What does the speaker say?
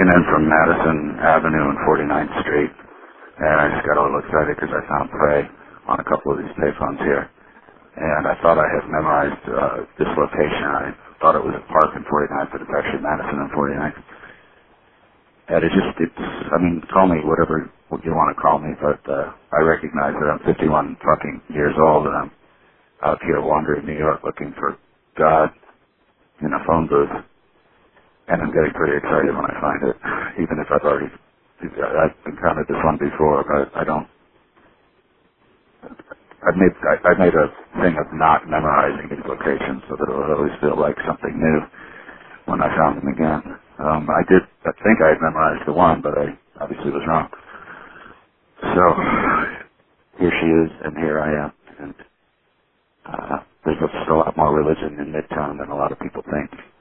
walking in from Madison Avenue and 49th Street, and I just got a little excited because I found Prey on a couple of these payphones here. And I thought I had memorized this location. I thought it was a park in 49th, but it's actually Madison and 49th. And call me whatever you want to call me, but I recognize that I'm 51 fucking years old and I'm out here wandering New York looking for God in a phone booth. And I'm getting pretty excited when I find it, even if I've encountered this one before, but I made a thing of not memorizing these locations so that it would always feel like something new when I found them again. I think I had memorized the one, but I obviously was wrong. So here she is, and here I am. And there's just a lot more religion in Midtown than a lot of people think.